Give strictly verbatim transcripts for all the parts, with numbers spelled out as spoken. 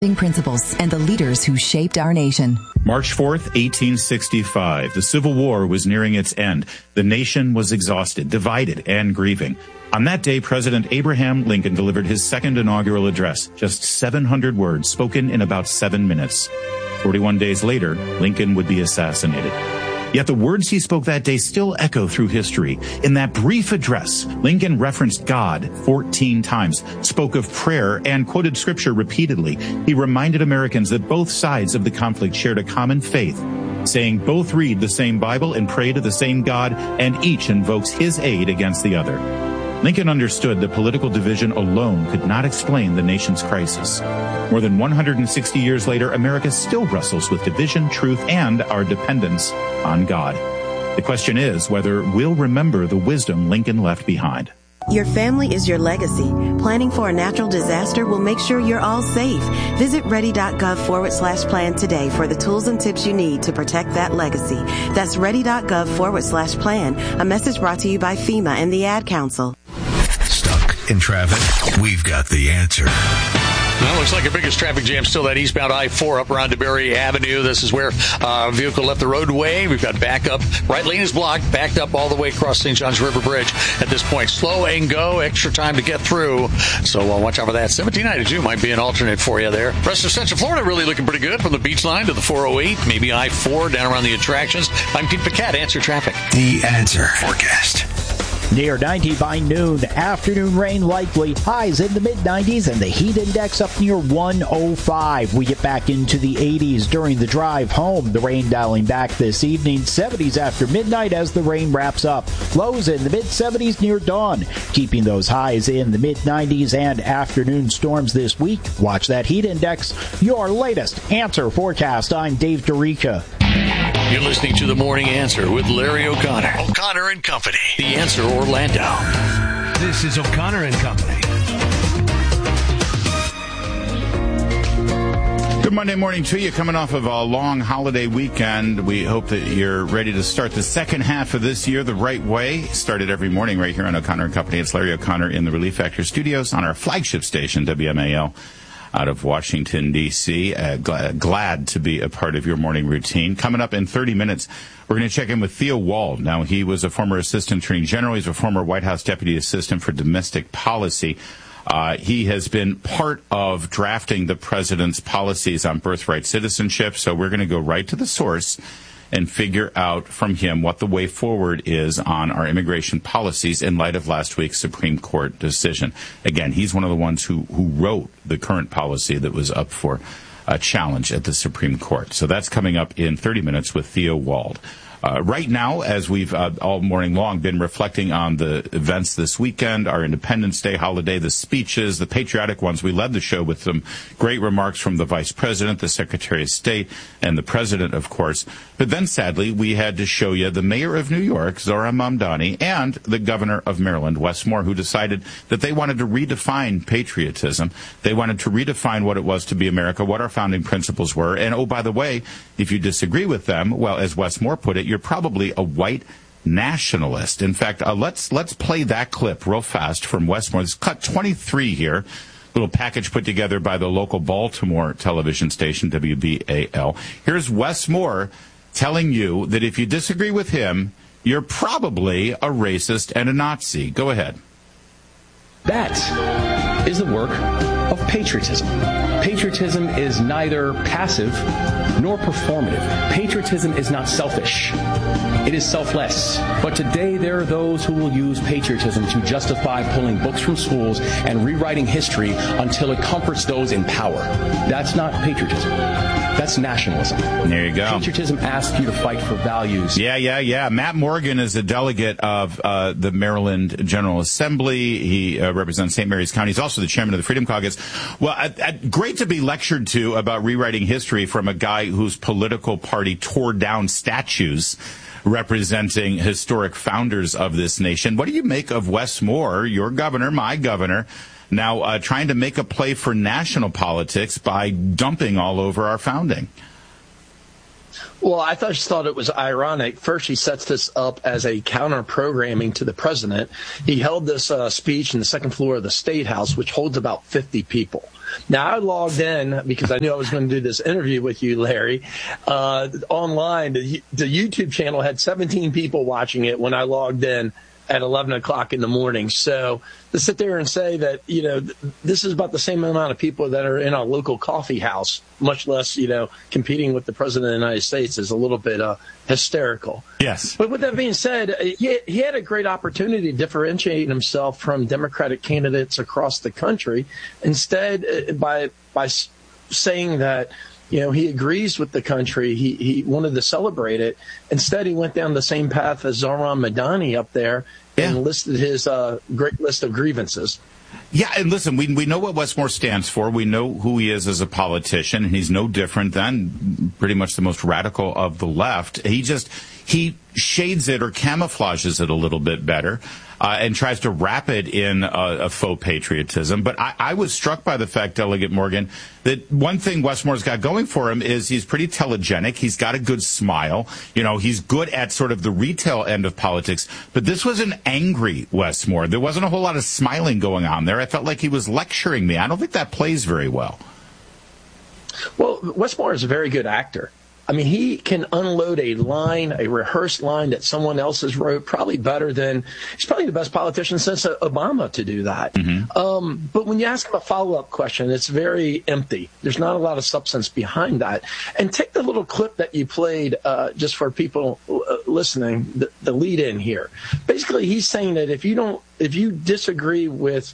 Principles and the leaders who shaped our nation. March fourth, eighteen sixty-five. The Civil War was nearing its end. The nation was exhausted, divided, and grieving. On that day, President Abraham Lincoln delivered his second inaugural address, just seven hundred words spoken in about seven minutes. forty-one days later, Lincoln would be assassinated. Yet the words he spoke that day still echo through history. In that brief address, Lincoln referenced God fourteen times, spoke of prayer, and quoted scripture repeatedly. He reminded Americans that both sides of the conflict shared a common faith, saying both read the same Bible and pray to the same God, and each invokes his aid against the other. Lincoln understood that political division alone could not explain the nation's crisis. More than one hundred sixty years later, America still wrestles with division, truth, and our dependence on God. The question is whether we'll remember the wisdom Lincoln left behind. Your family is your legacy. Planning for a natural disaster will make sure you're all safe. Visit ready.gov forward slash plan today for the tools and tips you need to protect that legacy. That's ready.gov forward slash plan. A message brought to you by FEMA and the Ad Council. Stuck in traffic? We've got the answer. Well, looks like the biggest traffic jam still that eastbound I four up around DeBerry Avenue. This is where uh, a vehicle left the roadway. We've got backup. Right lane is blocked, backed up all the way across Saint John's River Bridge at this point. Slow and go, extra time to get through. So uh, watch out for that. seventeen ninety-two might be an alternate for you there. Rest of Central Florida really looking pretty good from the beach line to the four oh eight, maybe I four down around the attractions. I'm Pete Paquette, Answer Traffic. The Answer Forecast. Near ninety by noon. Afternoon rain likely. Highs in the mid nineties and the heat index up near one oh five. We get back into the eighties during the drive home. The rain dialing back this evening. seventies after midnight as the rain wraps up. Lows in the mid seventies near dawn. Keeping those highs in the mid nineties and afternoon storms this week. Watch that heat index. Your latest Answer Forecast. I'm Dave Dorica. You're listening to The Morning Answer with Larry O'Connor. O'Connor and Company. The Answer Orlando. This is O'Connor and Company. Good Monday morning to you. Coming off of a long holiday weekend, we hope that you're ready to start the second half of this year the right way. Started every morning right here on O'Connor and Company. It's Larry O'Connor in the Relief Factor Studios on our flagship station, W M A L. Out of Washington, D C Uh, glad, glad to be a part of your morning routine. Coming up in thirty minutes, we're going to check in with Theo Wald. Now, he was a former Assistant Attorney General. He's a former White House Deputy Assistant for Domestic Policy. Uh, he has been part of drafting the president's policies on birthright citizenship. So we're going to go right to the source and figure out from him what the way forward is on our immigration policies in light of last week's Supreme Court decision. Again, he's one of the ones who, who wrote the current policy that was up for a challenge at the Supreme Court. So that's coming up in thirty minutes with Theo Wald. Uh, right now, as we've uh, all morning long been reflecting on the events this weekend, our Independence Day holiday, the speeches, the patriotic ones, we led the show with some great remarks from the Vice President, the Secretary of State, and the President, of course. But then, sadly, we had to show you the Mayor of New York, Zohran Mamdani, and the Governor of Maryland, Wes Moore, who decided that they wanted to redefine patriotism. They wanted to redefine what it was to be America, what our founding principles were. And, oh, by the way, if you disagree with them, well, as Wes Moore put it, you're probably a white nationalist. In fact, uh, let's let's play that clip real fast from Wes Moore. It's cut twenty-three here. Little package put together by the local Baltimore television station, W B A L. Here's Wes Moore telling you that if you disagree with him, you're probably a racist and a Nazi. Go ahead. That is the work of patriotism. Patriotism is neither passive nor performative. Patriotism is not selfish. It is selfless. But today there are those who will use patriotism to justify pulling books from schools and rewriting history until it comforts those in power. That's not patriotism. That's nationalism. There you go. Patriotism asks you to fight for values. Yeah, yeah, yeah. Matt Morgan is a delegate of uh, the Maryland General Assembly. He uh, represents Saint Mary's County. He's also the chairman of the Freedom Caucus. Well, uh, uh, great to be lectured to about rewriting history from a guy whose political party tore down statues representing historic founders of this nation. What do you make of Wes Moore, your governor, my governor, now uh, trying to make a play for national politics by dumping all over our founding? Well, I thought, just thought it was ironic. First, he sets this up as a counter-programming to the president. He held this uh, speech in the second floor of the State House, which holds about fifty people. Now, I logged in because I knew I was going to do this interview with you, Larry, uh, online. The, the YouTube channel had seventeen people watching it when I logged in at eleven o'clock in the morning. So to sit there and say that, you know, th- this is about the same amount of people that are in a local coffee house, much less, you know, competing with the president of the United States, is a little bit uh, hysterical. Yes. But with that being said, he, he had a great opportunity to differentiate himself from Democratic candidates across the country. Instead, uh, by by s- saying that, you know, he agrees with the country. He he wanted to celebrate it. Instead, he went down the same path as Zohran Madani up there and yeah. listed his uh, great list of grievances. Yeah, and listen, we we know what Wes Moore stands for. We know who he is as a politician, and he's no different than pretty much the most radical of the left. He just, he shades it or camouflages it a little bit better. Uh, and tries to wrap it in a, a faux patriotism. But I, I was struck by the fact, Delegate Morgan, that one thing Wes Moore's got going for him is he's pretty telegenic. He's got a good smile. You know, he's good at sort of the retail end of politics. But this was an angry Wes Moore. There wasn't a whole lot of smiling going on there. I felt like he was lecturing me. I don't think that plays very well. Well, Wes Moore is a very good actor. I mean, he can unload a line, a rehearsed line that someone else has wrote, probably better than, he's probably the best politician since Obama to do that. Mm-hmm. Um, but when you ask him a follow-up question, it's very empty. There's not a lot of substance behind that. And take the little clip that you played uh, just for people uh, listening, the, the lead in here. Basically, he's saying that if you don't, if you disagree with,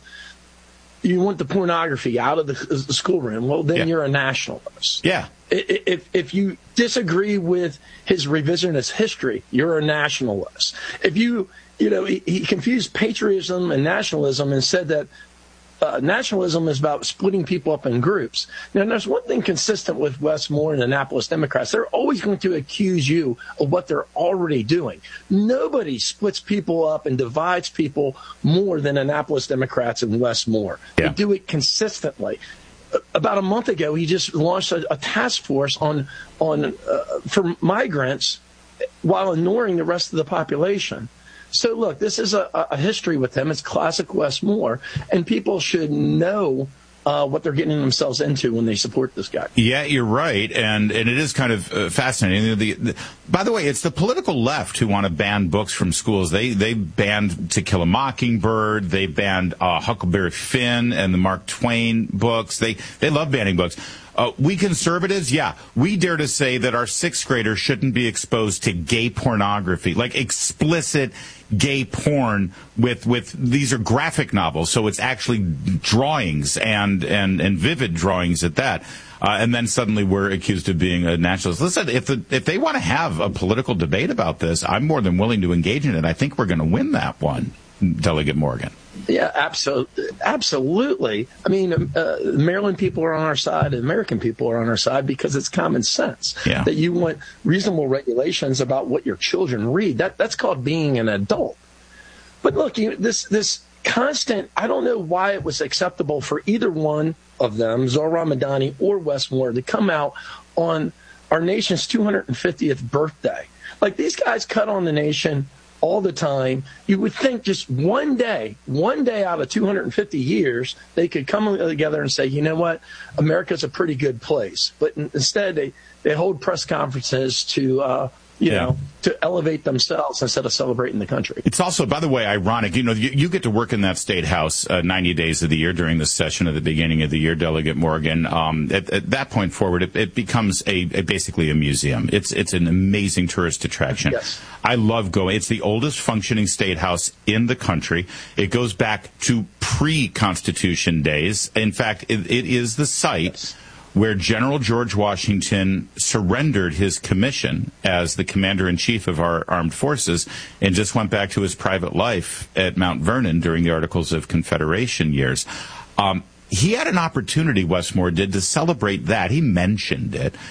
you want the pornography out of the, the schoolroom, well, then yeah. you're a nationalist. Yeah. If if you disagree with his revisionist history, you're a nationalist. If you, you know, he, he confused patriotism and nationalism and said that uh, nationalism is about splitting people up in groups. Now, there's one thing consistent with Wes Moore and Annapolis Democrats. They're always going to accuse you of what they're already doing. Nobody splits people up and divides people more than Annapolis Democrats and Wes Moore. Yeah. They do it consistently. About a month ago, he just launched a, a task force on on uh, for migrants while ignoring the rest of the population. So, look, this is a, a history with him. It's classic Wes Moore, and people should know uh, what they're getting themselves into when they support this guy. Yeah, you're right, and and it is kind of uh, fascinating. The, the, by the way, it's the political left who want to ban books from schools. They they banned To Kill a Mockingbird. They banned uh, Huckleberry Finn and the Mark Twain books. They they love banning books. Uh, we conservatives, yeah, we dare to say that our sixth graders shouldn't be exposed to gay pornography, like explicit gay porn with, with, these are graphic novels, so it's actually drawings and, and, and vivid drawings at that. Uh, and then suddenly we're accused of being a nationalist. Listen, if the, if they want to have a political debate about this, I'm more than willing to engage in it. I think we're going to win that one, Delegate Morgan. Yeah, absolutely. Absolutely. I mean, uh, Maryland people are on our side, and American people are on our side because it's common sense yeah. that you want reasonable regulations about what your children read. That that's called being an adult. But look, you, this this constant. I don't know why it was acceptable for either one of them, Zohran Madani or Wes Moore, to come out on our nation's two hundred fiftieth birthday. Like, these guys cut on the nation all the time. You would think just one day, one day out of two hundred fifty years, they could come together and say, you know what, America's a pretty good place. But instead, they, they hold press conferences to, uh, you yeah. know, to elevate themselves instead of celebrating the country. It's also, by the way, ironic. You know, you, you get to work in that state house uh, ninety days of the year during the session at the beginning of the year, Delegate Morgan. Um, at, at that point forward, it, it becomes a, a basically a museum. It's it's an amazing tourist attraction. Yes. I love going. It's the oldest functioning state house in the country. It goes back to pre-Constitution days. In fact, it, it is the site yes. where General George Washington surrendered his commission as the commander-in-chief of our armed forces and just went back to his private life at Mount Vernon during the Articles of Confederation years. Um, he had an opportunity, Wes Moore did, to celebrate that. He mentioned it.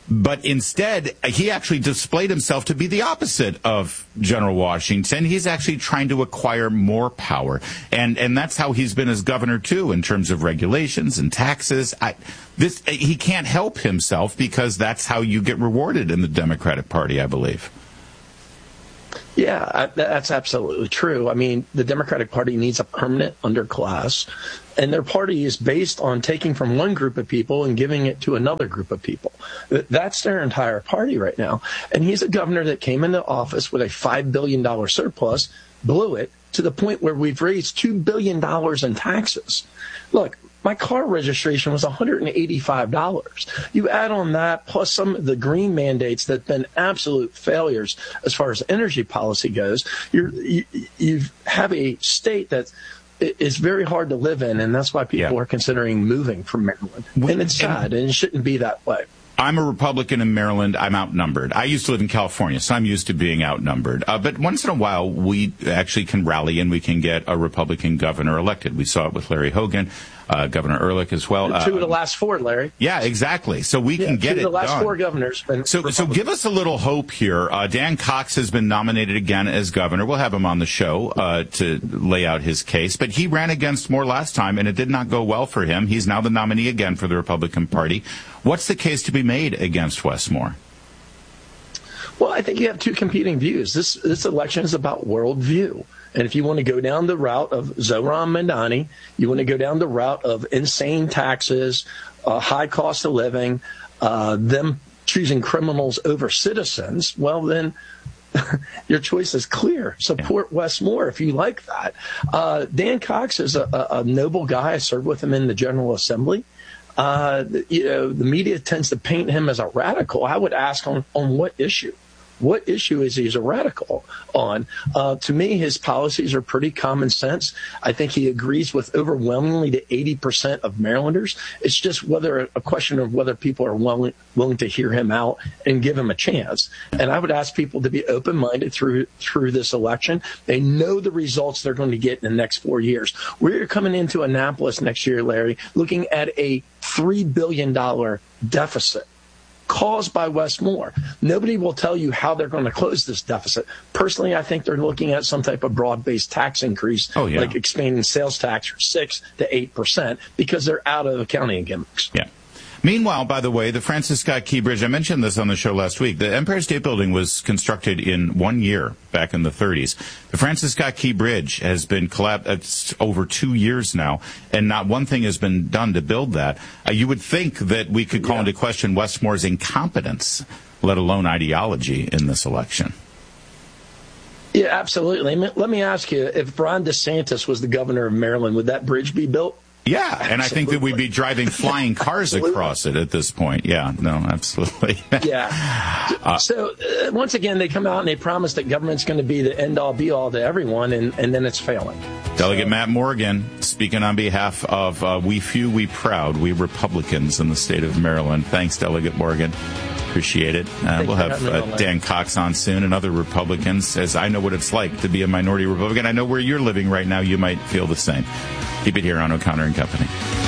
But instead, he actually displayed himself to be the opposite of General Washington. He's actually trying to acquire more power. And and that's how he's been as governor, too, in terms of regulations and taxes. I, this he can't help himself because that's how you get rewarded in the Democratic Party, I believe. Yeah, that's absolutely true. I mean, the Democratic Party needs a permanent underclass, and their party is based on taking from one group of people and giving it to another group of people. That's their entire party right now. And he's a governor that came into office with a five billion dollars surplus, blew it to the point where we've raised two billion dollars in taxes. Look, my car registration was one hundred eighty-five dollars. You add on that, plus some of the green mandates that have been absolute failures as far as energy policy goes, you're, you you have a state that is very hard to live in, and that's why people yeah. are considering moving from Maryland. And it's sad, and it shouldn't be that way. I'm a Republican in Maryland. I'm outnumbered. I used to live in California, so I'm used to being outnumbered. Uh, but once in a while, we actually can rally and we can get a Republican governor elected. We saw it with Larry Hogan, uh, Governor Ehrlich as well. Two uh, of the last four, Larry. Yeah, exactly. So we yeah, can get two it of the last done. four governors. So, so give us a little hope here. Uh, Dan Cox has been nominated again as governor. We'll have him on the show uh, to lay out his case. But he ran against Moore last time, and it did not go well for him. He's now the nominee again for the Republican Party. What's the case to be made against Wes Moore? Well, I think you have two competing views. This this election is about worldview. And if you want to go down the route of Zohran Mamdani, you want to go down the route of insane taxes, uh, high cost of living, uh, them choosing criminals over citizens, well, then your choice is clear. Support yeah. Wes Moore if you like that. Uh, Dan Cox is a, a, a noble guy. I served with him in the General Assembly. Uh, you know, the media tends to paint him as a radical. I would ask on, on what issue? What issue is he a radical on? Uh, to me, his policies are pretty common sense. I think he agrees with overwhelmingly to eighty percent of Marylanders. It's just whether a question of whether people are willing, willing to hear him out and give him a chance. And I would ask people to be open-minded through through this election. They know the results they're going to get in the next four years. We're coming into Annapolis next year, Larry, looking at a three billion dollars deficit caused by Wes Moore. Nobody will tell you how they're going to close this deficit. Personally, I think they're looking at some type of broad-based tax increase, oh, yeah. like expanding sales tax from six to eight percent, because they're out of accounting gimmicks. Yeah. Meanwhile, by the way, the Francis Scott Key Bridge, I mentioned this on the show last week. The Empire State Building was constructed in one year back in the thirties. The Francis Scott Key Bridge has been collapsed. It's over two years now, and not one thing has been done to build that. Uh, you would think that we could call yeah. into question Wes Moore's incompetence, let alone ideology, in this election. Yeah, absolutely. Let me ask you, if Ron DeSantis was the governor of Maryland, would that bridge be built? Yeah, and absolutely. I think that we'd be driving flying cars across it at this point. Yeah, no, absolutely. yeah. Uh, so, uh, once again, they come out and they promise that government's going to be the end-all, be-all to everyone, and, and then it's failing. Delegate so. Matt Morgan, speaking on behalf of uh, We Few, We Proud, we Republicans in the state of Maryland. Thanks, Delegate Morgan. Appreciate it. Uh, we'll have uh, Dan Cox on soon and other Republicans, as I know what it's like to be a minority Republican. I know where you're living right now. You might feel the same. Keep it here on O'Connor and Company.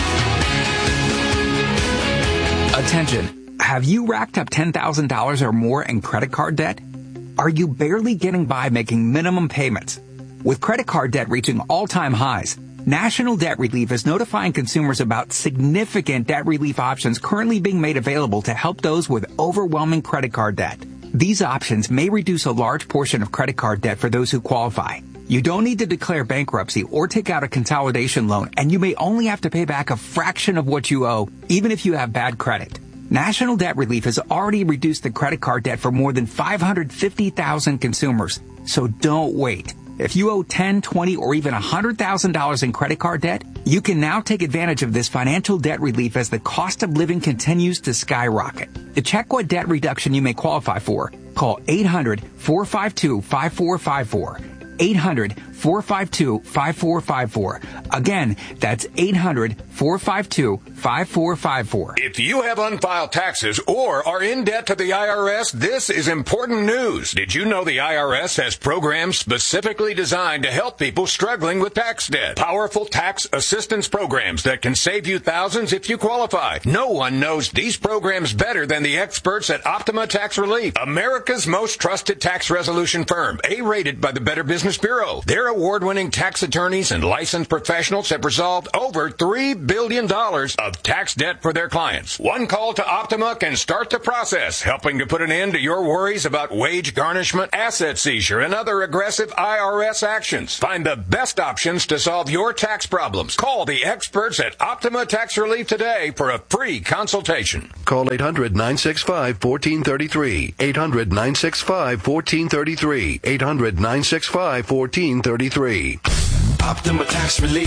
Attention. Have you racked up ten thousand dollars or more in credit card debt? Are you barely getting by making minimum payments? With credit card debt reaching all-time highs, National Debt Relief is notifying consumers about significant debt relief options currently being made available to help those with overwhelming credit card debt. These options may reduce a large portion of credit card debt for those who qualify. You don't need to declare bankruptcy or take out a consolidation loan, and you may only have to pay back a fraction of what you owe, even if you have bad credit. National Debt Relief has already reduced the credit card debt for more than five hundred fifty thousand consumers. So don't wait. If you owe ten, twenty, or even one hundred thousand dollars in credit card debt, you can now take advantage of this financial debt relief as the cost of living continues to skyrocket. To check what debt reduction you may qualify for, call eight hundred, four five two, five four five four. eight hundred, four five two, five four five four. Again, that's eight hundred, four five two, five four five four. If you have unfiled taxes or are in debt to the I R S, this is important news. Did you know the I R S has programs specifically designed to help people struggling with tax debt? Powerful tax assistance programs that can save you thousands if you qualify. No one knows these programs better than the experts at Optima Tax Relief, America's most trusted tax resolution firm, A-rated by the Better Business Bureau. Their award-winning tax attorneys and licensed professionals have resolved over three billion dollars of tax debt for their clients. One call to Optima can start the process, helping to put an end to your worries about wage garnishment, asset seizure, and other aggressive I R S actions. Find the best options to solve your tax problems. Call the experts at Optima Tax Relief today for a free consultation. Call eight hundred, nine six five, one four three three. eight hundred, nine six five, one four three three. eight hundred, nine six five, one four three three. Optima Tax Relief.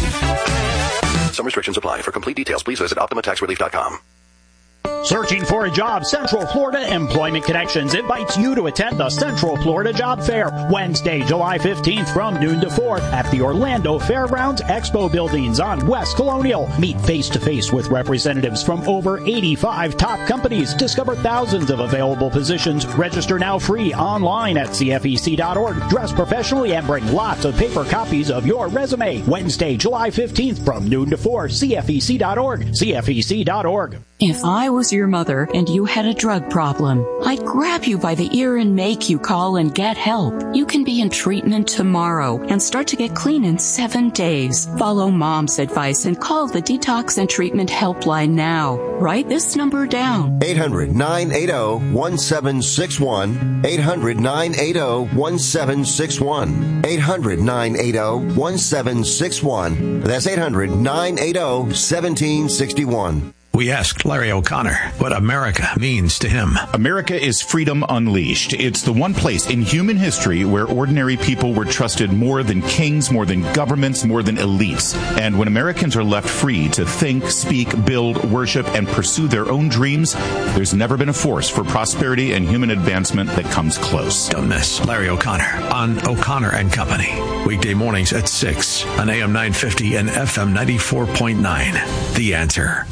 Some restrictions apply. For complete details, please visit optima tax relief dot com. Searching for a job? Central Florida Employment Connections invites you to attend the Central Florida Job Fair Wednesday, July fifteenth from noon to four at the Orlando Fairgrounds Expo Buildings on West Colonial. Meet face-to-face with representatives from over eighty-five top companies. Discover thousands of available positions. Register now free online at C F E C dot org. Dress professionally and bring lots of paper copies of your resume. Wednesday, July fifteenth from noon to four, C F E C dot org. C F E C dot org. If I was your mother and you had a drug problem, I'd grab you by the ear and make you call and get help. You can be in treatment tomorrow and start to get clean in seven days. Follow Mom's advice and call the Detox and Treatment Helpline now. Write this number down. eight hundred, nine eight zero, one seven six one. eight hundred, nine eight zero, one seven six one. eight hundred, nine eight zero, one seven six one. That's eight hundred, nine eight zero, one seven six one. We asked Larry O'Connor what America means to him. America is freedom unleashed. It's the one place in human history where ordinary people were trusted more than kings, more than governments, more than elites. And when Americans are left free to think, speak, build, worship, and pursue their own dreams, there's never been a force for prosperity and human advancement that comes close. Don't miss Larry O'Connor on O'Connor and Company. Weekday mornings at six on A M nine fifty and F M ninety-four point nine. The Answer.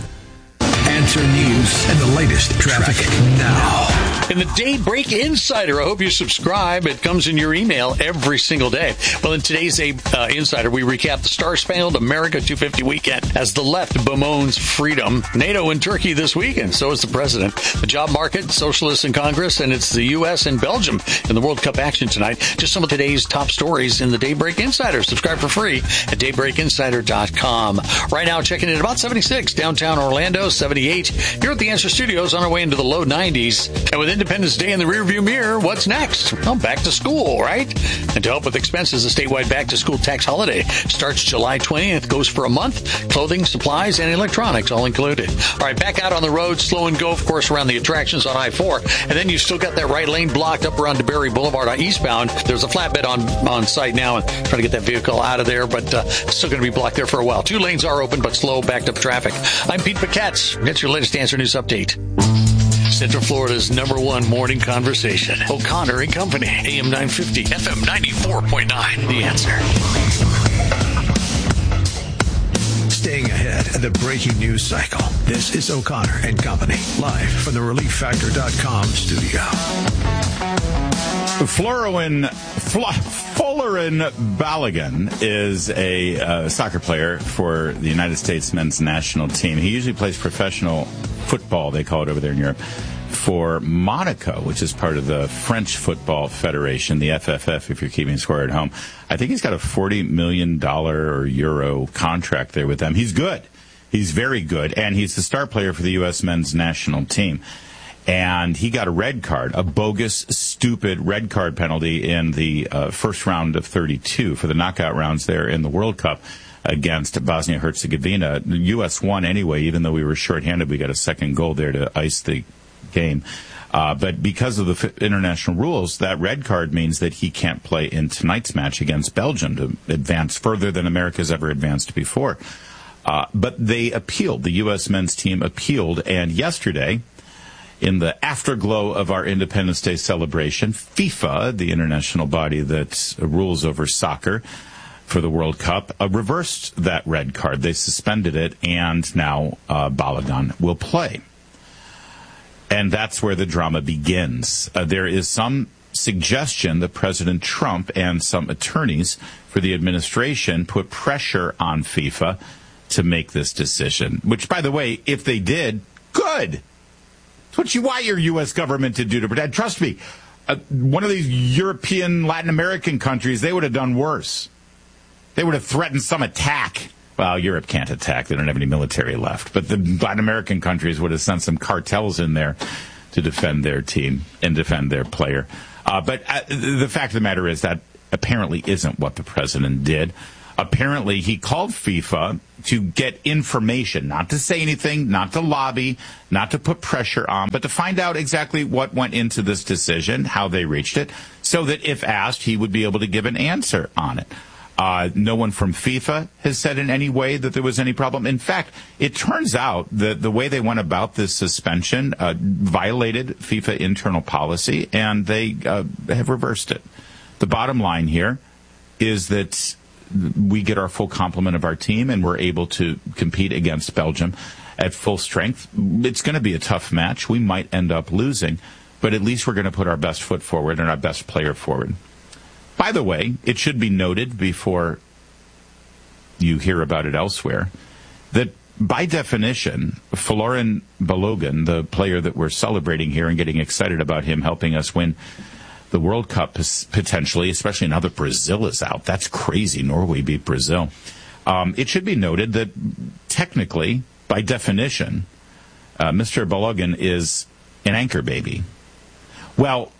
Answer News and the latest traffic now. In the Daybreak Insider, I hope you subscribe. It comes in your email every single day. Well, in today's uh, Insider, we recap the Star-Spangled America two fifty weekend as the left bemoans freedom. NATO in Turkey this weekend, so is the president. The job market, socialists in Congress, and it's the U S and Belgium in the World Cup action tonight. Just some of today's top stories in the Daybreak Insider. Subscribe for free at daybreak insider dot com. Right now, checking in at about seventy-six, downtown Orlando, seventy-eight. Here at the Answer Studios on our way into the low nineties. And with Independence Day in the rearview mirror, what's next? Well, back to school, right? And to help with expenses, the statewide back-to-school tax holiday starts July twentieth, goes for a month. Clothing, supplies, and electronics all included. All right, back out on the road, slow and go, of course, around the attractions on I four. And then you still got that right lane blocked up around DeBerry Boulevard on eastbound. There's a flatbed on, on site now and trying to get that vehicle out of there, but uh, still going to be blocked there for a while. Two lanes are open, but slow, backed up traffic. I'm Pete Paquette. Get your latest Answer News update. Central Florida's number one morning conversation. O'Connor and Company. A M nine fifty, F M ninety-four point nine. The Answer. Staying ahead of the breaking news cycle. This is O'Connor and Company, live from the relief factor dot com studio. Florin, Folarin Balogun is a uh, soccer player for the United States men's national team. He usually plays professional football, they call it over there in Europe, for Monaco, which is part of the French Football Federation, the F F F, if you're keeping score at home. I think he's got a forty million dollars or euro contract there with them. He's good. He's very good, and he's the star player for the U S men's national team. And he got a red card, a bogus, stupid red card penalty in the uh, first round of thirty-two for the knockout rounds there in the World Cup against Bosnia-Herzegovina. The U S won anyway, even though we were shorthanded. We got a second goal there to ice the game. Uh, but because of the f- international rules, that red card means that he can't play in tonight's match against Belgium to advance further than America's ever advanced before. Uh, but they appealed. The U S men's team appealed, and yesterday, in the afterglow of our Independence Day celebration, FIFA, the international body that rules over soccer, for the World Cup, uh, reversed that red card. They suspended it, and now uh, Balogun will play. And that's where the drama begins. Uh, there is some suggestion that President Trump and some attorneys for the administration put pressure on FIFA to make this decision, which, by the way, if they did, good. It's what you want your U S government to do to protect. Trust me, uh, one of these European, Latin American countries, they would have done worse. They would have threatened some attack. Well, Europe can't attack. They don't have any military left. But the Latin American countries would have sent some cartels in there to defend their team and defend their player. Uh, but uh, the fact of the matter is that apparently isn't what the president did. Apparently, he called FIFA to get information, not to say anything, not to lobby, not to put pressure on, but to find out exactly what went into this decision, how they reached it, so that if asked, he would be able to give an answer on it. Uh, no one from FIFA has said in any way that there was any problem. In fact, it turns out that the way they went about this suspension uh, violated FIFA internal policy, and they uh, have reversed it. The bottom line here is that we get our full complement of our team, and we're able to compete against Belgium at full strength. It's going to be a tough match. We might end up losing, but at least we're going to put our best foot forward and our best player forward. By the way, it should be noted before you hear about it elsewhere that by definition, Folarin Balogun, the player that we're celebrating here and getting excited about him helping us win the World Cup potentially, especially now that Brazil is out. That's crazy. Norway beat Brazil. Um, it should be noted that technically, by definition, uh, Mister Balogun is an anchor baby. Well,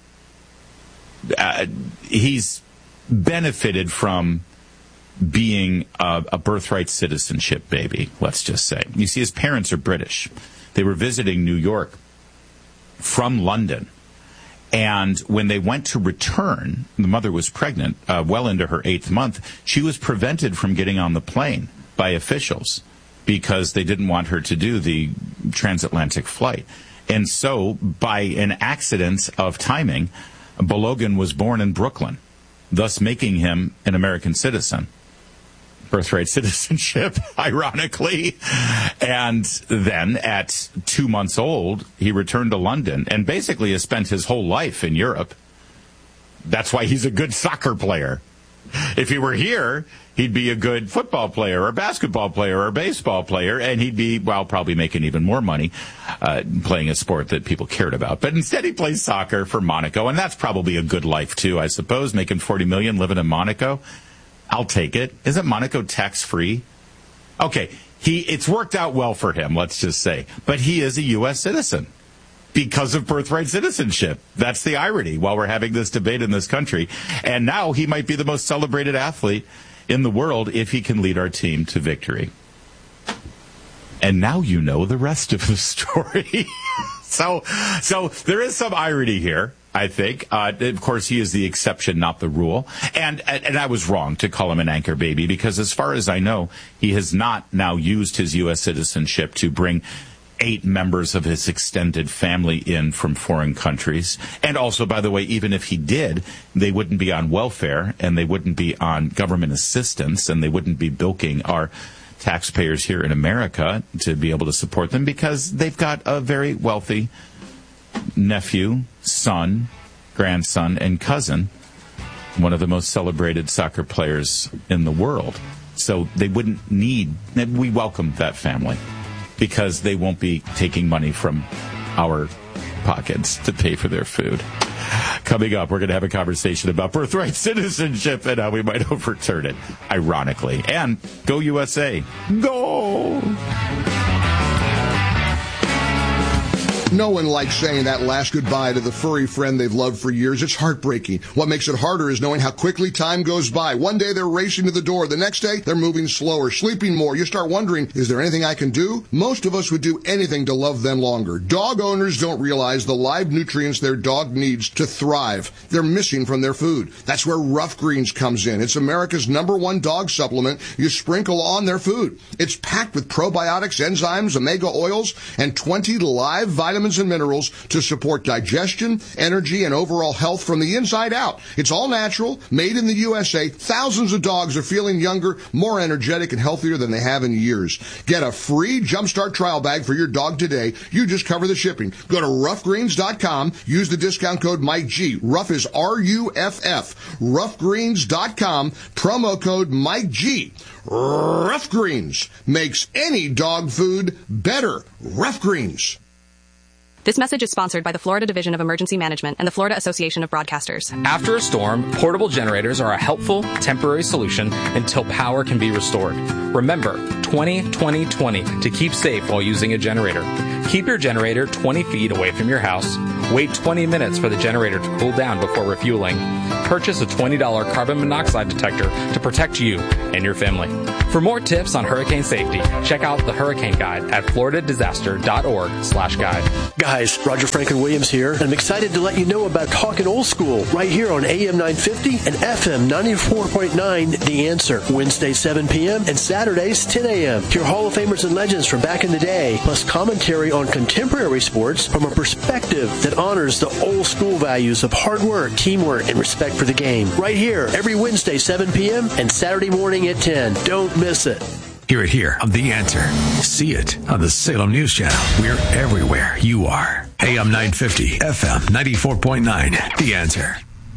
uh, he's benefited from being a, a birthright citizenship baby, let's just say. You see, his parents are British. They were visiting New York from London. And when they went to return, the mother was pregnant, uh, well into her eighth month. She was prevented from getting on the plane by officials because they didn't want her to do the transatlantic flight. And so, by an accident of timing, Balogun was born in Brooklyn, thus making him an American citizen. Birthright citizenship, ironically. And then at two months old, he returned to London and basically has spent his whole life in Europe. That's why he's a good soccer player. If he were here, he'd be a good football player or basketball player or baseball player, and he'd be, well, probably making even more money uh, playing a sport that people cared about. But instead he plays soccer for Monaco, and that's probably a good life, too, I suppose, making forty million dollars living in Monaco. I'll take it. Isn't Monaco tax-free? Okay, he it's worked out well for him, let's just say. But he is a U S citizen because of birthright citizenship. That's the irony while we're having this debate in this country. And now he might be the most celebrated athlete in the world if he can lead our team to victory. And now you know the rest of the story. so, so there is some irony here, I think. Uh, of course, he is the exception, not the rule. And, and I was wrong to call him an anchor baby because as far as I know, he has not now used his U S citizenship to bring eight members of his extended family in from foreign countries. And also, by the way, even if he did, they wouldn't be on welfare and they wouldn't be on government assistance and they wouldn't be bilking our taxpayers here in America to be able to support them because they've got a very wealthy nephew, son, grandson, and cousin, one of the most celebrated soccer players in the world. So they wouldn't need, we welcome that family because they won't be taking money from our pockets to pay for their food. Coming up, we're going to have a conversation about birthright citizenship and how we might overturn it, ironically. And go U S A. Go! No one likes saying that last goodbye to the furry friend they've loved for years. It's heartbreaking. What makes it harder is knowing how quickly time goes by. One day they're racing to the door. The next day they're moving slower, sleeping more. You start wondering, is there anything I can do? Most of us would do anything to love them longer. Dog owners don't realize the live nutrients their dog needs to thrive. They're missing from their food. That's where Rough Greens comes in. It's America's number one dog supplement you sprinkle on their food. It's packed with probiotics, enzymes, omega oils, and twenty live vitamin vitamins and minerals to support digestion, energy, and overall health from the inside out. It's all natural, made in the U S A. Thousands of dogs are feeling younger, more energetic, and healthier than they have in years. Get a free Jumpstart trial bag for your dog today. You just cover the shipping. Go to rough greens dot com. Use the discount code Mike G. Ruff is R U F F. rough greens dot com. Promo code Mike G. Rough Greens makes any dog food better. Rough Greens. This message is sponsored by the Florida Division of Emergency Management and the Florida Association of Broadcasters. After a storm, portable generators are a helpful, temporary solution until power can be restored. Remember, twenty twenty twenty to keep safe while using a generator. Keep your generator twenty feet away from your house. Wait twenty minutes for the generator to cool down before refueling. Purchase a twenty dollars carbon monoxide detector to protect you and your family. For more tips on hurricane safety, check out the Hurricane Guide at florida disaster dot org slash guide. Guys, Roger Franklin Williams here, and I'm excited to let you know about Talkin' Old School right here on A M nine fifty and F M ninety-four point nine The Answer. Wednesday seven p.m. and Saturdays ten a.m. Hear Hall of Famers and legends from back in the day, plus commentary on contemporary sports from a perspective that honors the old school values of hard work, teamwork, and respect for the game. Right here, every Wednesday seven p.m. and Saturday morning at ten. Don't miss it. Hear it here on The Answer. See it on the Salem News Channel. We're everywhere you are. A M nine fifty, F M ninety-four point nine. The Answer.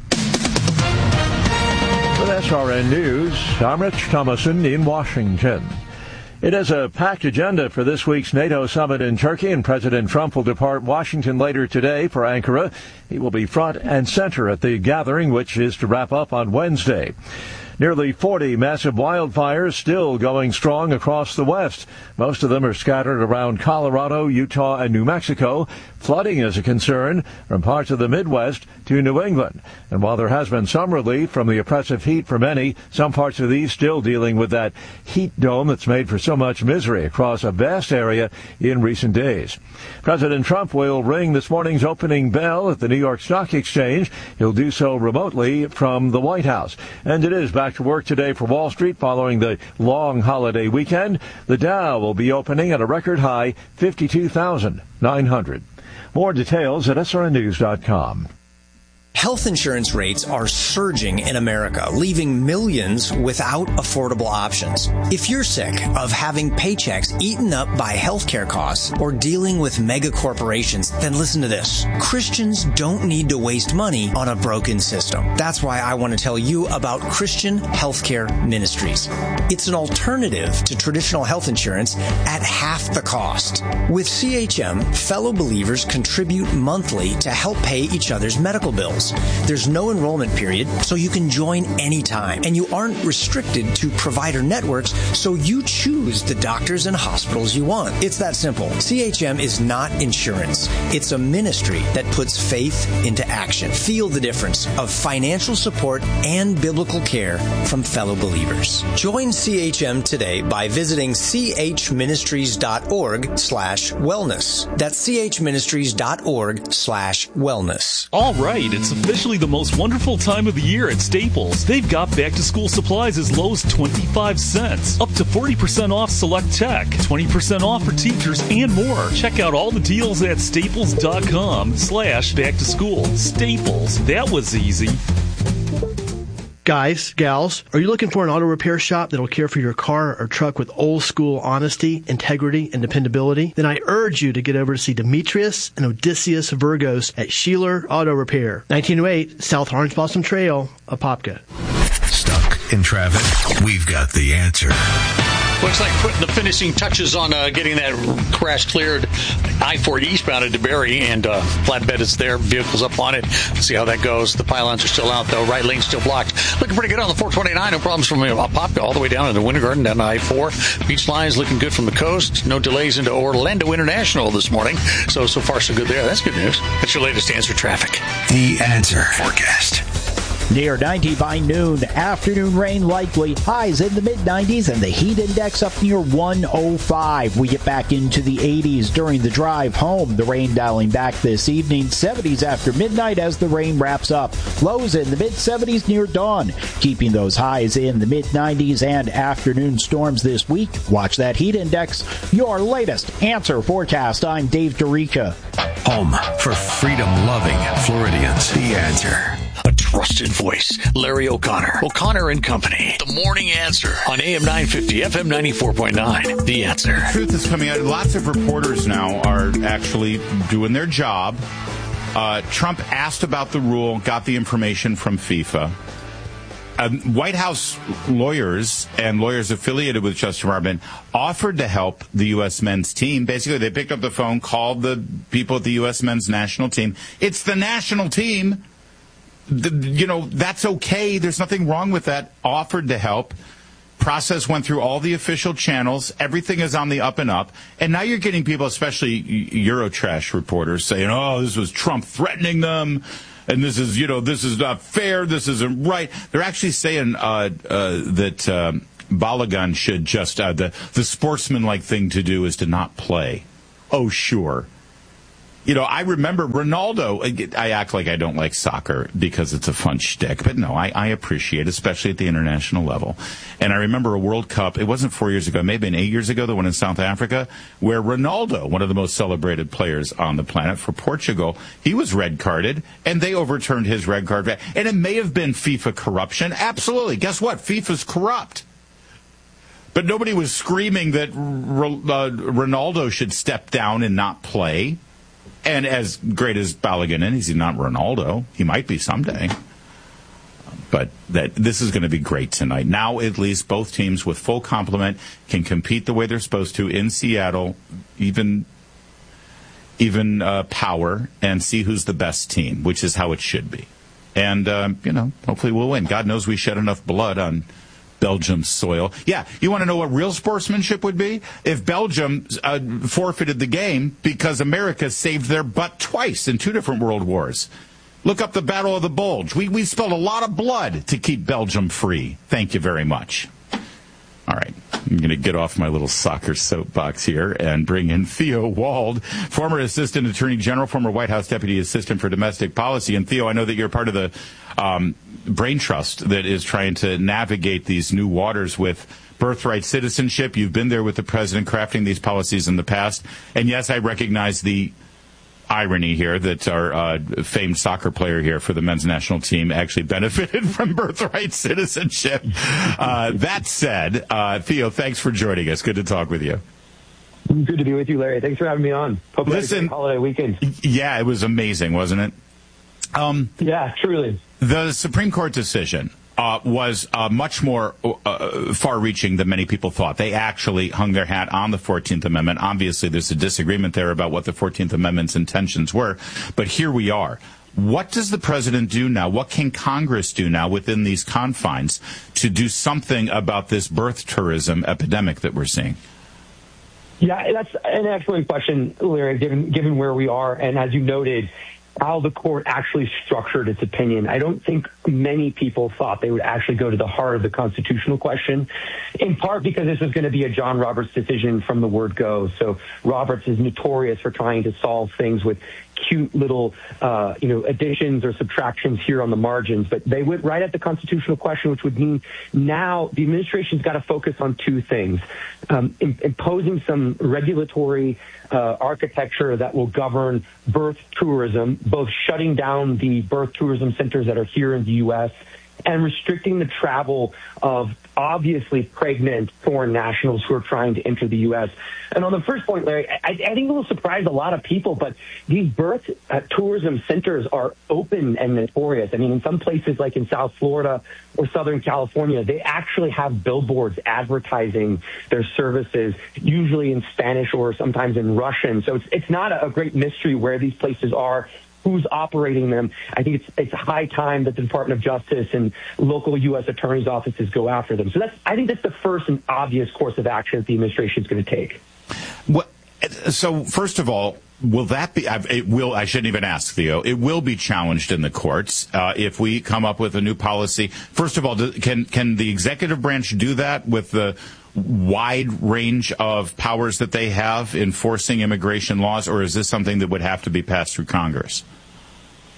With S R N News, I'm Rich Thomason in Washington. It is a packed agenda for this week's NATO summit in Turkey, and President Trump will depart Washington later today for Ankara. He will be front and center at the gathering, which is to wrap up on Wednesday. Nearly forty massive wildfires still going strong across the West. Most of them are scattered around Colorado, Utah, and New Mexico. Flooding is a concern from parts of the Midwest to New England. And while there has been some relief from the oppressive heat for many, some parts of the East still dealing with that heat dome that's made for so much misery across a vast area in recent days. President Trump will ring this morning's opening bell at the New York Stock Exchange. He'll do so remotely from the White House. And it is back to work today for Wall Street following the long holiday weekend. The Dow will be opening at a record high fifty-two thousand nine hundred. More details at S R N news dot com. Health insurance rates are surging in America, leaving millions without affordable options. If you're sick of having paychecks eaten up by healthcare costs or dealing with mega corporations, then listen to this. Christians don't need to waste money on a broken system. That's why I want to tell you about Christian Healthcare Ministries. It's an alternative to traditional health insurance at half the cost. With C H M, fellow believers contribute monthly to help pay each other's medical bills. There's no enrollment period, so you can join anytime. And you aren't restricted to provider networks, so you choose the doctors and hospitals you want. It's that simple. C H M is not insurance. It's a ministry that puts faith into action. Feel the difference of financial support and biblical care from fellow believers. Join C H M today by visiting chministries.org slash wellness. That's chministries.org slash wellness. All right, it's officially the most wonderful time of the year at Staples. They've got back-to-school supplies as low as twenty-five cents, up to forty percent off select tech, twenty percent off for teachers, and more. Check out all the deals at staples.com slash back-to-school. Staples, that was easy. Guys, gals, are you looking for an auto repair shop that'll care for your car or truck with old school honesty, integrity, and dependability? Then I urge you to get over to see Demetrius and Odysseus Virgos at Sheeler Auto Repair, nineteen oh eight South Orange Blossom Trail, Apopka. Stuck in traffic? We've got the answer. Looks like putting the finishing touches on uh, getting that crash cleared I four eastbound at DeBerry, and uh, flatbed is there, vehicles up on it. Let's see how that goes. The pylons are still out, though. Right lane still blocked. Looking pretty good on the four twenty-nine. No problems from uh, Apopka all the way down into Winter Garden, down to I four. Beach lines looking good from the coast. No delays into Orlando International this morning. So, so far, so good there. That's good news. That's your latest Answer traffic. The Answer forecast. Near ninety by noon. Afternoon rain likely. Highs in the mid nineties and the heat index up near one oh five. We get back into the eighties during the drive home. The rain dialing back this evening. seventies after midnight as the rain wraps up. Lows in the mid seventies near dawn. Keeping those highs in the mid nineties and afternoon storms this week. Watch that heat index. Your latest Answer forecast. I'm Dave DeRica. Home for freedom-loving Floridians. The Answer. A trusted voice, Larry O'Connor. O'Connor and Company. The Morning Answer on A M nine fifty, F M ninety-four point nine. The Answer. Truth is coming out. Lots of reporters now are actually doing their job. Uh, Trump asked about the rule, got the information from FIFA. Uh, White House lawyers and lawyers affiliated with Justice Department offered to help the U S men's team. Basically, they picked up the phone, called the people at the U S men's national team. It's the national team. The, you know, that's okay. There's nothing wrong with that. Offered to help. Process went through all the official channels. Everything is on the up and up. And now you're getting people, especially Eurotrash reporters, saying, oh, this was Trump threatening them. And this is, you know, this is not fair. This isn't right. They're actually saying uh, uh, that uh, Balogun should just, uh, the, the sportsmanlike thing to do is to not play. Oh, sure. You know, I remember Ronaldo. I act like I don't like soccer because it's a fun shtick, but no, I, I appreciate it, especially at the international level. And I remember a World Cup, it wasn't four years ago, it may have been eight years ago, the one in South Africa, where Ronaldo, one of the most celebrated players on the planet for Portugal, he was red carded, and they overturned his red card. And it may have been FIFA corruption. Absolutely. Guess what? FIFA's corrupt. But nobody was screaming that uh, Ronaldo should step down and not play. And as great as Balogun is, he's not Ronaldo. He might be someday. But that this is going to be great tonight. Now, at least, both teams with full complement can compete the way they're supposed to in Seattle, even even uh, power, and see who's the best team, which is how it should be. And, uh, you know, hopefully we'll win. God knows we shed enough blood on Belgium's soil. Yeah, you want to know what real sportsmanship would be? If Belgium uh, forfeited the game because America saved their butt twice in two different world wars. Look up the Battle of the Bulge. We, we spilled a lot of blood to keep Belgium free. Thank you very much. All right, I'm going to get off my little soccer soapbox here and bring in Theo Wald, former Assistant Attorney General, former White House Deputy Assistant for Domestic Policy. And Theo, I know that you're part of the um, Brain Trust that is trying to navigate these new waters with birthright citizenship. You've been there with the president crafting these policies in the past. And yes, I recognize the irony here that our uh, famed soccer player here for the men's national team actually benefited from birthright citizenship. Uh, that said, uh, Theo, thanks for joining us. Good to talk with you. Good to be with you, Larry. Thanks for having me on. Hope you Listen, had a great holiday weekend. Yeah, it was amazing, wasn't it? Um, yeah, truly. The Supreme Court decision uh, was uh, much more uh, far-reaching than many people thought. They actually hung their hat on the fourteenth Amendment. Obviously, there's a disagreement there about what the fourteenth Amendment's intentions were, but here we are. What does the president do now? What can Congress do now within these confines to do something about this birth tourism epidemic that we're seeing? Yeah, that's an excellent question, Larry, given, given where we are. And as you noted, how the court actually structured its opinion. I don't think many people thought they would actually go to the heart of the constitutional question, in part because this was going to be a John Roberts decision from the word go. So Roberts is notorious for trying to solve things with cute little, uh, you know, additions or subtractions here on the margins. But they went right at the constitutional question, which would mean now the administration's got to focus on two things. Um, in, imposing some regulatory uh, architecture that will govern birth tourism, both shutting down the birth tourism centers that are here in the U S and restricting the travel of obviously pregnant foreign nationals who are trying to enter the U S. And on the first point, Larry, I, I think it will surprise a lot of people, but these birth uh, tourism centers are open and notorious. I mean, in some places like in South Florida or Southern California, they actually have billboards advertising their services, usually in Spanish or sometimes in Russian. So it's, it's not a, a great mystery where these places are, who's operating them. I think it's it's high time that the Department of Justice and local U S attorneys' offices go after them. So that's I think that's the first and obvious course of action that the administration is going to take. What, so first of all, will that be? It will. I shouldn't even ask, Theo. It will be challenged in the courts uh, if we come up with a new policy. First of all, can can the executive branch do that with the wide range of powers that they have enforcing immigration laws, or is this something that would have to be passed through Congress?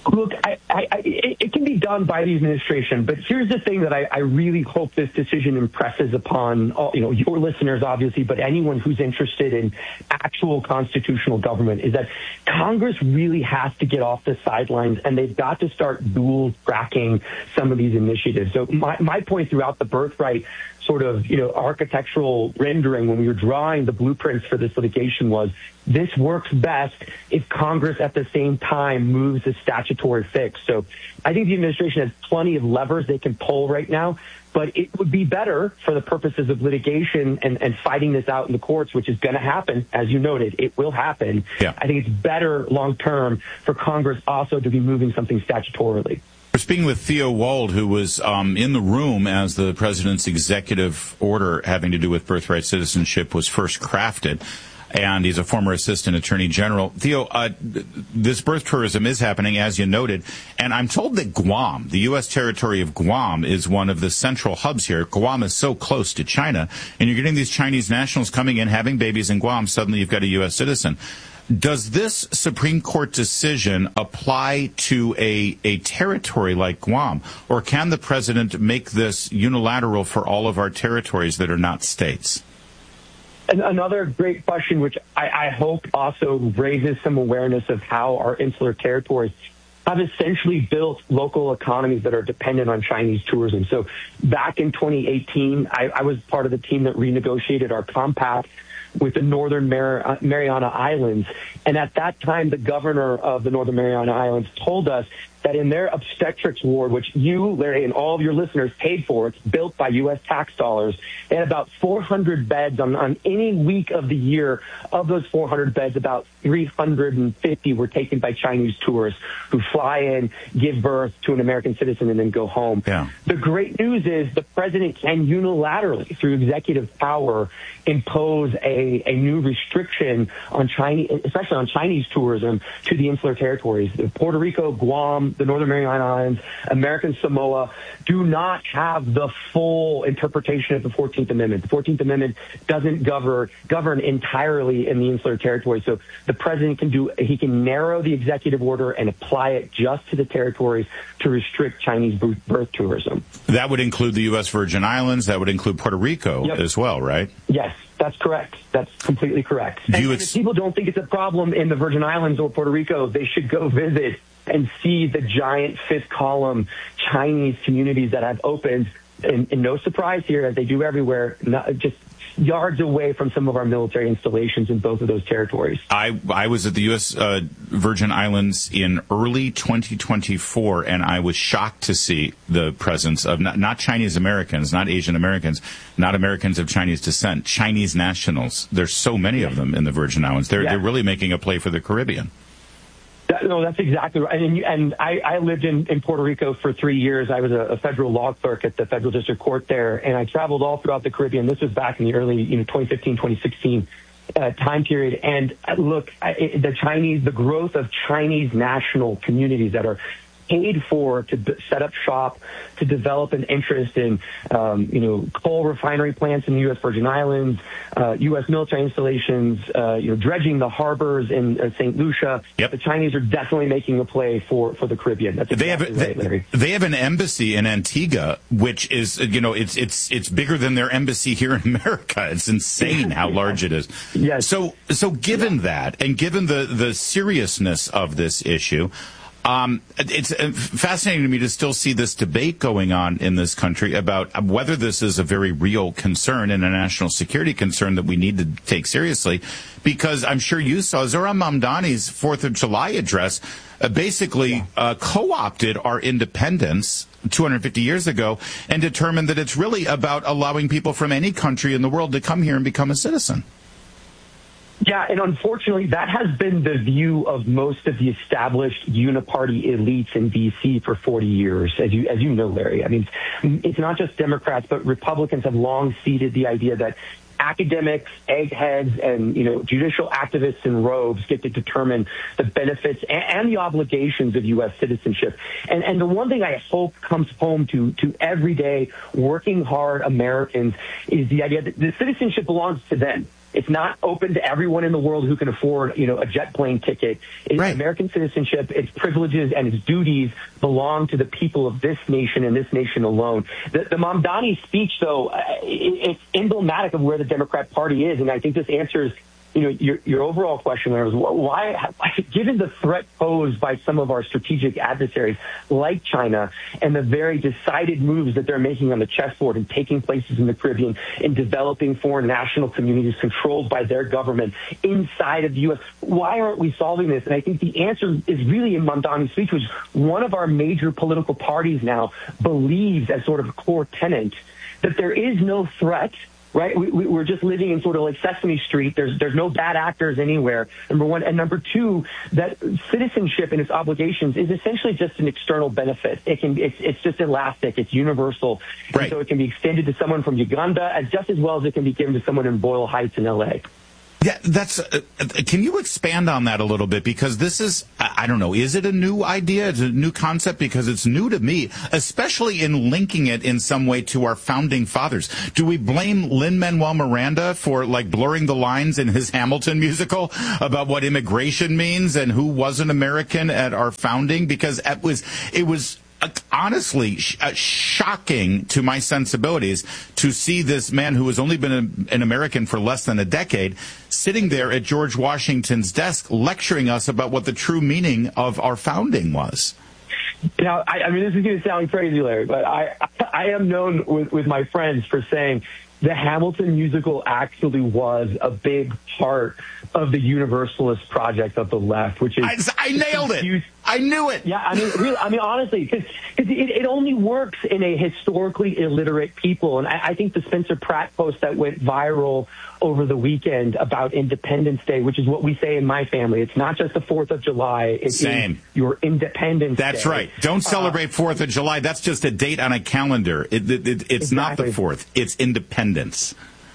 Look, I, I, I, it can be done by the administration, but here's the thing that I, I really hope this decision impresses upon all, you know, your listeners, obviously, but anyone who's interested in actual constitutional government is that Congress really has to get off the sidelines, and they've got to start dual tracking some of these initiatives. So my, my point throughout the birthright sort of, you know, architectural rendering when we were drawing the blueprints for this litigation was this works best if Congress at the same time moves the statutory fix. So I think the administration has plenty of levers they can pull right now, but it would be better for the purposes of litigation and, and fighting this out in the courts, which is going to happen. As you noted, it will happen. Yeah. I think it's better long term for Congress also to be moving something statutorily. We're speaking with Theo Wold, who was um, in the room as the president's executive order having to do with birthright citizenship was first crafted, and he's a former assistant attorney general. Theo, uh, this birth tourism is happening, as you noted, and I'm told that Guam, the U S territory of Guam, is one of the central hubs here. Guam is so close to China, and you're getting these Chinese nationals coming in, having babies in Guam. Suddenly you've got a U S citizen. Does this Supreme Court decision apply to a, a territory like Guam, or can the president make this unilateral for all of our territories that are not states? And another great question, which I, I hope also raises some awareness of how our insular territories have essentially built local economies that are dependent on Chinese tourism. So back in twenty eighteen, I, I was part of the team that renegotiated our compact with the Northern Mar- Mariana Islands. And at that time, the governor of the Northern Mariana Islands told us that in their obstetrics ward, which you, Larry, and all of your listeners paid for, it's built by U S tax dollars, they had about four hundred beds on, on any week of the year. Of those four hundred beds, about three hundred fifty were taken by Chinese tourists who fly in, give birth to an American citizen, and then go home. Yeah. The great news is the president can unilaterally, through executive power, impose a, a new restriction on Chinese, especially on Chinese tourism to the insular territories. Puerto Rico, Guam, the Northern Mariana Islands, American Samoa do not have the full interpretation of the fourteenth Amendment. The fourteenth Amendment doesn't govern govern entirely in the insular territory. So the president can do, he can narrow the executive order and apply it just to the territories to restrict Chinese birth tourism. That would include the U S Virgin Islands. That would include Puerto Rico Yep. as well, right? Yes. That's correct. That's completely correct. Do and you if ex- people don't think it's a problem in the Virgin Islands or Puerto Rico, they should go visit and see the giant fifth column Chinese communities that have opened. And, and no surprise here, as they do everywhere, not, just yards away from some of our military installations in both of those territories. I, I was at the U S Uh, Virgin Islands in early twenty twenty-four, and I was shocked to see the presence of not, not Chinese Americans, not Asian Americans, not Americans of Chinese descent, Chinese nationals. There's so many of them in the Virgin Islands. They're, yeah. they're really making a play for the Caribbean. That, no, that's exactly right. And, and I, I lived in, in Puerto Rico for three years. I was a, a federal law clerk at the federal district court there, and I traveled all throughout the Caribbean. This was back in the early, you know, twenty fifteen, twenty sixteen uh, time period. And uh, look, I, the Chinese, the growth of Chinese national communities that are paid for to b- set up shop, to develop an interest in, um, you know, coal refinery plants in the U S Virgin Islands, uh, U S military installations, uh, you know, dredging the harbors in uh, Saint Lucia. Yep. The Chinese are definitely making a play for, for the Caribbean. That's exactly They have a, right, Larry. they, they have an embassy in Antigua, which is, you know, it's it's it's bigger than their embassy here in America. It's insane how large it is. Yes. So so given that, and given the the seriousness of this issue, Um, it's fascinating to me to still see this debate going on in this country about whether this is a very real concern and a national security concern that we need to take seriously, because I'm sure you saw Zohran Mamdani's fourth of July address uh, basically uh, co-opted our independence two hundred fifty years ago and determined that it's really about allowing people from any country in the world to come here and become a citizen. Yeah, and unfortunately, that has been the view of most of the established uniparty elites in D C for forty years, as you as you know, Larry. I mean, it's not just Democrats, but Republicans have long ceded the idea that academics, eggheads, and you know, judicial activists in robes get to determine the benefits and, and the obligations of U S citizenship. And and the one thing I hope comes home to to everyday working hard Americans is the idea that the citizenship belongs to them. It's not open to everyone in the world who can afford, you know, a jet plane ticket. It's right. American citizenship, its privileges and its duties belong to the people of this nation and this nation alone. The, the Mamdani speech, though, uh, it, it's emblematic of where the Democrat Party is, and I think this answers, you know, your, your overall question there is why, given the threat posed by some of our strategic adversaries like China and the very decided moves that they're making on the chessboard and taking places in the Caribbean in developing foreign national communities controlled by their government inside of the U S, why aren't we solving this? And I think the answer is really in Mamdani's speech, which one of our major political parties now believes as sort of a core tenet that there is no threat. Right, we, we, we're just living in sort of like Sesame Street. There's there's no bad actors anywhere. Number one, and number two, that citizenship and its obligations is essentially just an external benefit. It can it's it's just elastic. It's universal, right. And so it can be extended to someone from Uganda as just as well as it can be given to someone in Boyle Heights in L A. Yeah, that's. Uh, can you expand on that a little bit? Because this is, I, I don't know, is it a new idea? Is it a new concept? Because it's new to me, especially in linking it in some way to our founding fathers. Do we blame Lin-Manuel Miranda for like blurring the lines in his Hamilton musical about what immigration means and who was an American at our founding? Because it was, it was. Uh, honestly, sh- uh, shocking to my sensibilities to see this man who has only been a, an American for less than a decade sitting there at George Washington's desk lecturing us about what the true meaning of our founding was. Now, I, I mean, this is going to sound crazy, Larry, but I, I am known with, with my friends for saying the Hamilton musical actually was a big part of the universalist project of the left, which is I, I nailed it. I knew it. Yeah, I mean, really, I mean, honestly, because it, it only works in a historically illiterate people, and I, I think the Spencer Pratt post that went viral over the weekend about Independence Day, which is what we say in my family. It's not just the Fourth of July. It's Same. Your Independence That's Day. right. Don't celebrate Fourth uh, of July. That's just a date on a calendar. It, it, it, it's exactly. not the Fourth. It's Independence.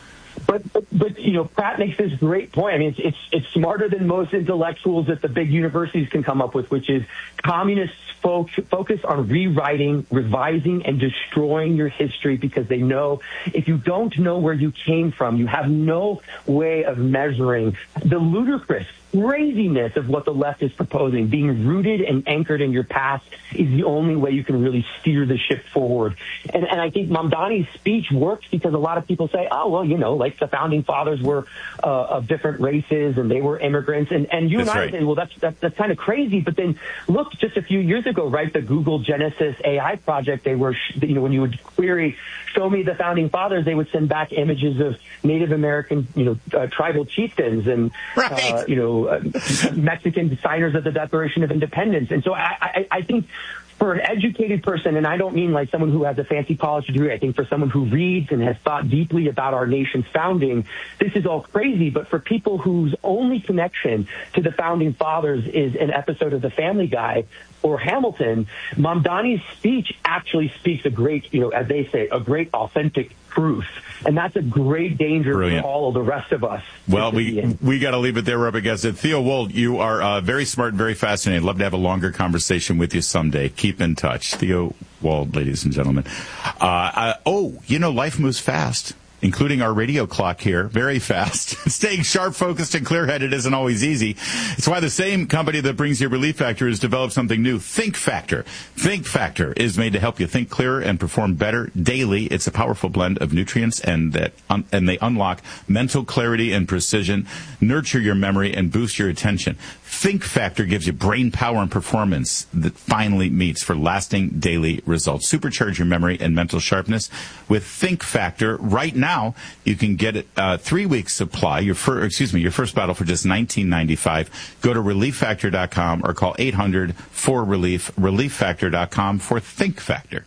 But, but, but, you know, Pratt makes this great point. I mean, it's, it's, it's smarter than most intellectuals that the big universities can come up with, which is communists fo- focus on rewriting, revising, and destroying your history because they know if you don't know where you came from, you have no way of measuring the ludicrous craziness of what the left is proposing. Being rooted and anchored in your past is the only way you can really steer the ship forward. And, and I think Mamdani's speech works because a lot of people say, oh, well, you know, like the founding fathers were uh, of different races and they were immigrants. And, and you that's and I right. say, well, that's, that's, that's kind of crazy. But then look, just a few years ago, right, the Google Genesis A I project, they were, you know, when you would query, show me the founding fathers, they would send back images of Native American, you know, uh, tribal chieftains and, right. uh, you know, uh, Mexican signers of the Declaration of Independence. And so I, I, I think for an educated person, and I don't mean like someone who has a fancy college degree, I think for someone who reads and has thought deeply about our nation's founding, this is all crazy. But for people whose only connection to the founding fathers is an episode of The Family Guy or Hamilton, Mamdani's speech actually speaks a great, you know, as they say, a great authentic truth. And that's a great danger Brilliant. for all of the rest of us. Well, we we got to leave it there. We're up against it. Theo Wold, you are uh, very smart and very fascinating. Love to have a longer conversation with you someday. Keep in touch. Theo Wold, ladies and gentlemen. Uh, uh, oh, you know, life moves fast, including our radio clock here, very fast. Staying sharp, focused, and clear-headed isn't always easy. It's why the same company that brings you Relief Factor has developed something new, Think Factor. Think Factor is made to help you think clearer and perform better daily. It's a powerful blend of nutrients, and that un- and they unlock mental clarity and precision, nurture your memory, and boost your attention. Think Factor gives you brain power and performance that finally meets for lasting daily results. Supercharge your memory and mental sharpness with Think Factor. Right now, you can get it uh, three weeks supply. Your first, excuse me, your first bottle for just nineteen ninety-five. Go to relief factor dot com or call eight hundred four relief, relief factor dot com for Think Factor.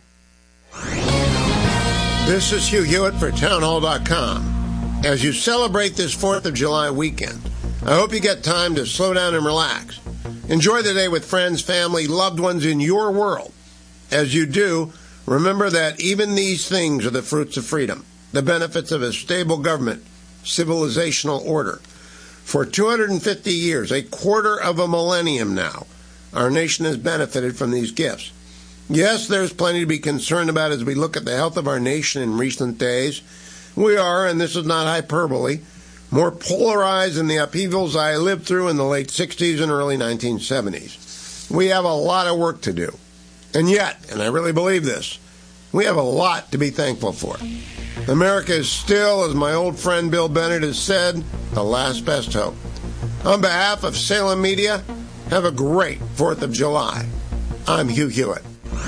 This is Hugh Hewitt for town hall dot com. As you celebrate this fourth of July weekend, I hope you get time to slow down and relax. Enjoy the day with friends, family, loved ones in your world. As you do, remember that even these things are the fruits of freedom, the benefits of a stable government, civilizational order. For two hundred fifty years, a quarter of a millennium now, our nation has benefited from these gifts. Yes, there's plenty to be concerned about as we look at the health of our nation in recent days. We are, and this is not hyperbole, more polarized than the upheavals I lived through in the late sixties and early nineteen seventies. We have a lot of work to do. And yet, and I really believe this, we have a lot to be thankful for. America is still, as my old friend Bill Bennett has said, the last best hope. On behalf of Salem Media, have a great fourth of July. I'm Hugh Hewitt.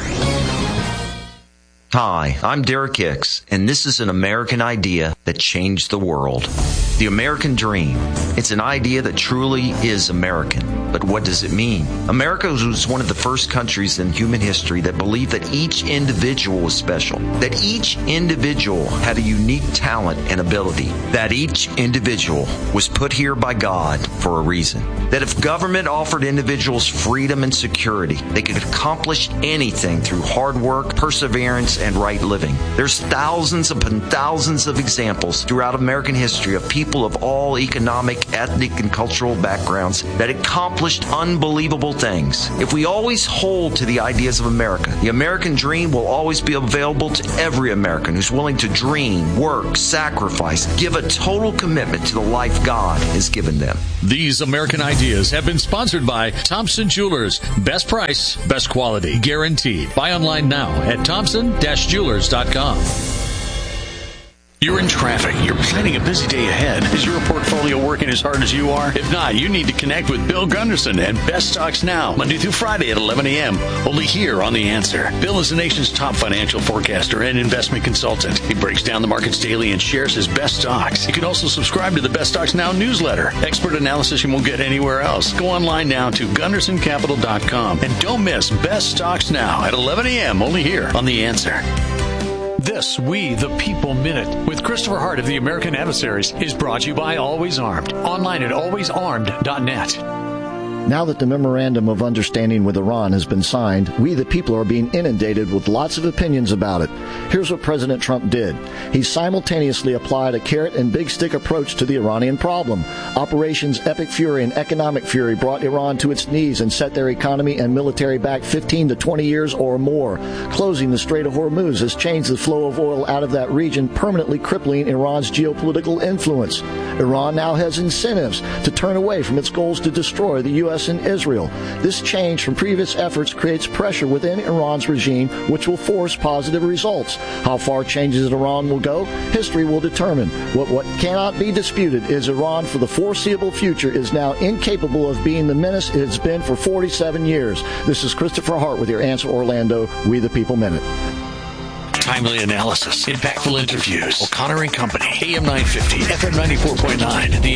Hi, I'm Derek Hicks, and this is an American idea that changed the world. The American dream. It's an idea that truly is American. But what does it mean? America was one of the first countries in human history that believed that each individual was special, that each individual had a unique talent and ability, that each individual was put here by God for a reason, that if government offered individuals freedom and security, they could accomplish anything through hard work, perseverance, and right living. There's thousands upon thousands of examples throughout American history of people of all economic, ethnic, and cultural backgrounds that accomplished unbelievable things. If we always hold to the ideas of America, the American dream will always be available to every American who's willing to dream, work, sacrifice, give a total commitment to the life God has given them. These American ideas have been sponsored by Thompson Jewelers. Best price, best quality, guaranteed. Buy online now at thompson dash jewelers dot com. You're in traffic. You're planning a busy day ahead. Is your portfolio working as hard as you are? If not, you need to connect with Bill Gunderson and Best Stocks Now, Monday through Friday at eleven a.m., only here on The Answer. Bill is the nation's top financial forecaster and investment consultant. He breaks down the markets daily and shares his best stocks. You can also subscribe to the Best Stocks Now newsletter. Expert analysis you won't get anywhere else. Go online now to gunderson capital dot com and don't miss Best Stocks Now at eleven a.m., only here on The Answer. This We the People Minute with Christopher Hart of the American Adversaries is brought to you by Always Armed. Online at always armed dot net. Now that the Memorandum of Understanding with Iran has been signed, we the people are being inundated with lots of opinions about it. Here's what President Trump did. He simultaneously applied a carrot and big stick approach to the Iranian problem. Operations Epic Fury and Economic Fury brought Iran to its knees and set their economy and military back fifteen to twenty years or more. Closing the Strait of Hormuz has changed the flow of oil out of that region, permanently crippling Iran's geopolitical influence. Iran now has incentives to turn away from its goals to destroy the U S and Israel. This change from previous efforts creates pressure within Iran's regime, which will force positive results. How far changes in Iran will go, history will determine. What, what cannot be disputed is Iran for the foreseeable future is now incapable of being the menace it has been for forty-seven years. This is Christopher Hart with your Answer Orlando, We the People Minute. Timely analysis, impactful interviews. O'Connor and Company, A M nine fifty, F M ninety-four point nine. The